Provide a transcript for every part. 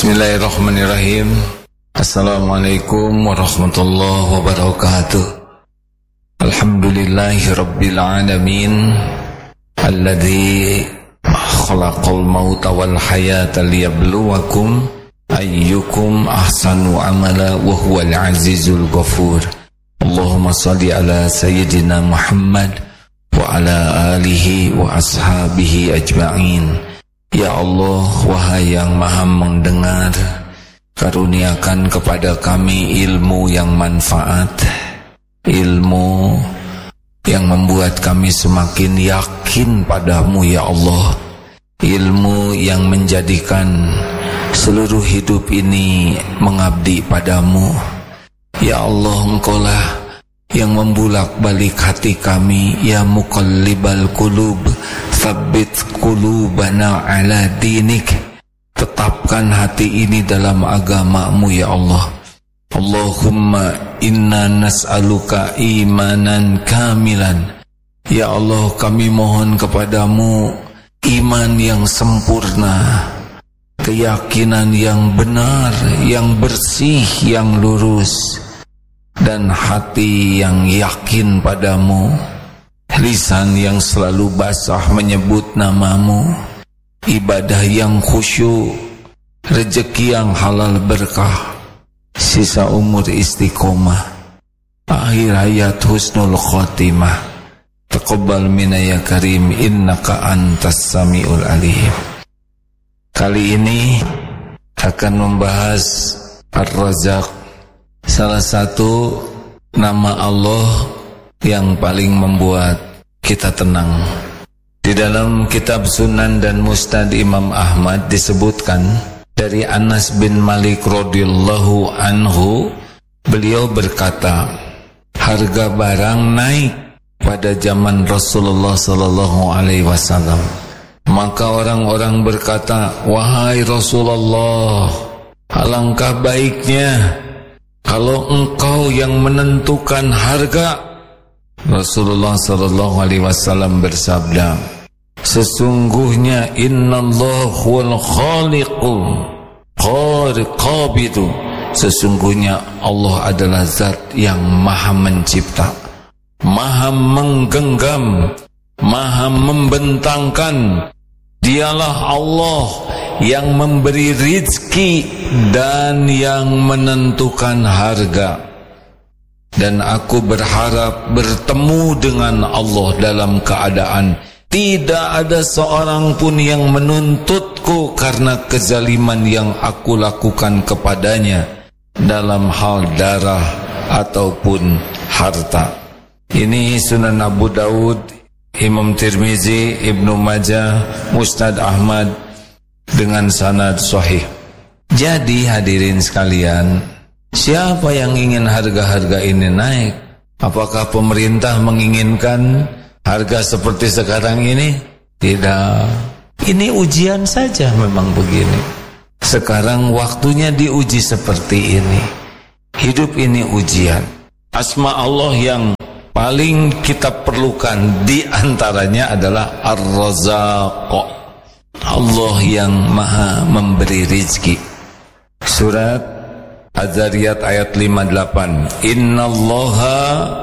Bismillahirrahmanirrahim. Assalamualaikum warahmatullahi wabarakatuh. Alhamdulillahi rabbil alamin, alladzi khalaqal mauta wal hayata liyabluwakum ayyukum ahsanu amala wa huwal azizul ghafur. Allahumma salli ala sayyidina Muhammad wa ala alihi wa ashabihi ajma'in. Ya Allah, wahai yang maha mendengar, karuniakan kepada kami ilmu yang manfaat, ilmu yang membuat kami semakin yakin padamu ya Allah, ilmu yang menjadikan seluruh hidup ini mengabdi padamu. Ya Allah, Engkaulah yang membulak-balik hati kami, ya muqallibal qulub, tsabbit qulubana ala dinik. Tetapkan hati ini dalam agamamu ya Allah. Allahumma inna nas'aluka imanan kamilan. Ya Allah, kami mohon kepadamu iman yang sempurna, keyakinan yang benar, yang bersih, yang lurus, dan hati yang yakin padamu, lisan yang selalu basah menyebut namamu, ibadah yang khusyuk, rezeki yang halal berkah, sisa umur istiqomah, akhir hayat husnul khotimah. Taqabbal minna ya karim, innaka antas samiul alim. Kali ini akan membahas Ar-Razzaq, salah satu nama Allah yang paling membuat kita tenang. Di dalam kitab Sunan dan Musnad Imam Ahmad disebutkan dari Anas bin Malik radhiyallahu anhu, beliau berkata, harga barang naik pada zaman Rasulullah sallallahu alaihi wasallam. Maka orang-orang berkata, wahai Rasulullah, alangkah baiknya kalau engkau yang menentukan harga. Rasulullah sallallahu alaihi wasallam bersabda, sesungguhnya innallaha huwal khaliqu qabidu. Sesungguhnya Allah adalah zat yang maha mencipta, maha menggenggam, maha membentangkan. Dialah Allah yang memberi rizki dan yang menentukan harga. Dan aku berharap bertemu dengan Allah dalam keadaan tidak ada seorang pun yang menuntutku karena kezaliman yang aku lakukan kepadanya dalam hal darah ataupun harta. Ini Sunan Abu Daud, Imam Tirmizi, Ibnu Majah, Musnad Ahmad dengan sanad sahih. Jadi hadirin sekalian, siapa yang ingin harga-harga ini naik? Apakah pemerintah menginginkan harga seperti sekarang ini? Tidak. Ini ujian saja memang begini. Sekarang waktunya diuji seperti ini. Hidup ini ujian. Asma Allah yang paling kita perlukan di antaranya adalah Ar-Razzaq, Allah yang maha memberi rizki. Surat Az-Zariyat ayat 58, innallaha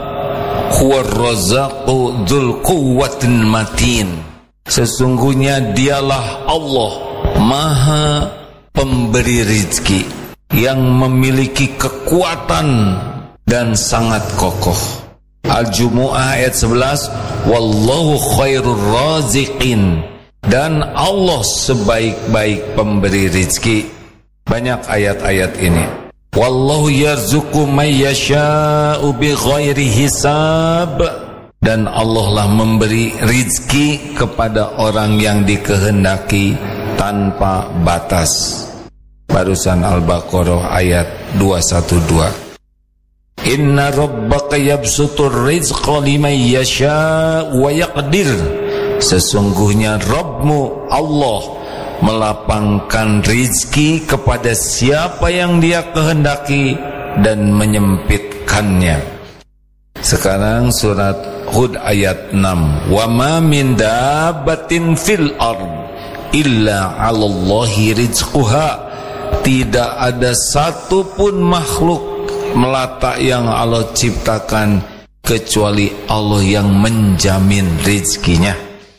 huwar razzaqu dzul quwwatin matin. Sesungguhnya dialah Allah maha pemberi rizki yang memiliki kekuatan dan sangat kokoh. Al-Jumu'ah ayat 11, wallahu khairur raziqin. Dan Allah sebaik-baik pemberi rizki. Banyak ayat-ayat ini. Wallahu yarzuqu may yasha'u bighairi hisab. Dan Allah lah memberi rizki kepada orang yang dikehendaki tanpa batas. Barusan Al-Baqarah ayat 212. Inna rabbaka yabsutur rizqa liman yasha' wa yaqdir. Sesungguhnya Rabbmu Allah melapangkan rizki kepada siapa yang dia kehendaki dan menyempitkannya. Sekarang surat Hud ayat 6, wa ma min dabbatin fil ard illa 'alallahi rizquha. Tidak ada satupun makhluk melata yang Allah ciptakan kecuali Allah yang menjamin rezekinya.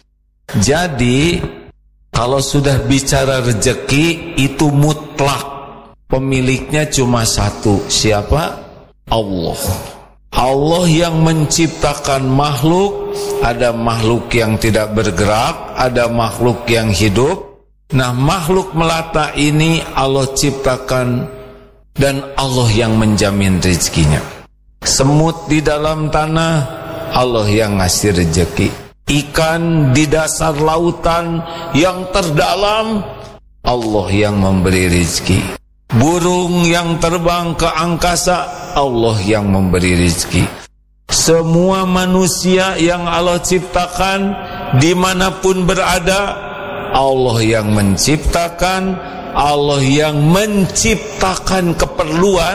Jadi kalau sudah bicara rezeki itu mutlak, pemiliknya cuma satu. Siapa? Allah. Allah yang menciptakan makhluk. Ada makhluk yang tidak bergerak, ada makhluk yang hidup. Nah, makhluk melata ini Allah ciptakan dan Allah yang menjamin rezekinya. Semut di dalam tanah, Allah yang ngasih rezeki. Ikan di dasar lautan yang terdalam, Allah yang memberi rezeki. Burung yang terbang ke angkasa, Allah yang memberi rezeki. Semua manusia yang Allah ciptakan dimanapun berada, Allah yang menciptakan, Allah yang menciptakan keperluan,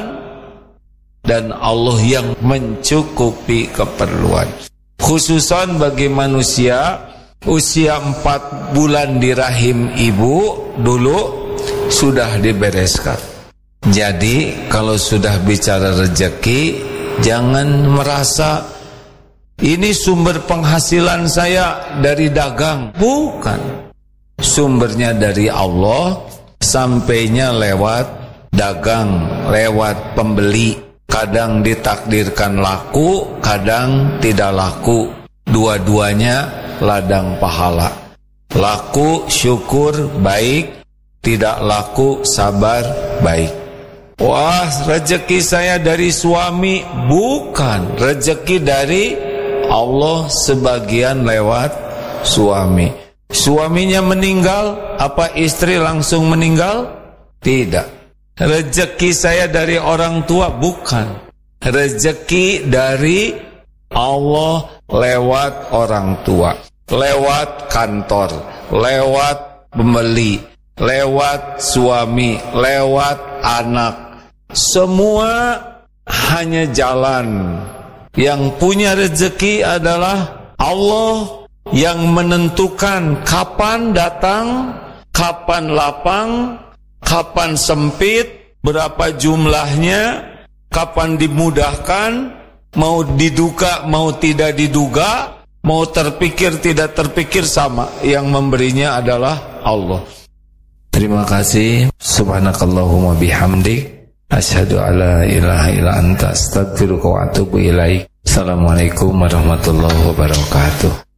dan Allah yang mencukupi keperluan. Khususan bagi manusia usia 4 bulan di rahim ibu dulu sudah dibereskan. Jadi kalau sudah bicara rezeki, jangan merasa ini sumber penghasilan saya dari dagang. Bukan. Sumbernya dari Allah, sampainya lewat dagang, lewat pembeli. Kadang ditakdirkan laku, kadang tidak laku. Dua-duanya ladang pahala. Laku syukur baik, tidak laku sabar baik. Wah, rezeki saya dari suami. Bukan, rezeki dari Allah sebagian lewat suami. Suaminya meninggal, apa istri langsung meninggal? Tidak. Rezeki saya dari orang tua? Bukan. Rezeki dari Allah lewat orang tua, lewat kantor, lewat pembeli, lewat suami, lewat anak. Semua hanya jalan. Yang punya rezeki adalah Allah, yang menentukan kapan datang, kapan lapang, kapan sempit, berapa jumlahnya, kapan dimudahkan, mau diduga, mau tidak diduga, mau terpikir, tidak terpikir, sama. Yang memberinya adalah Allah. Terima kasih. Subhanakallahumma bihamdik, asyhadu alla ilaha illa anta, astaghfiruka wa atubu ilaik. Assalamualaikum warahmatullahi wabarakatuh.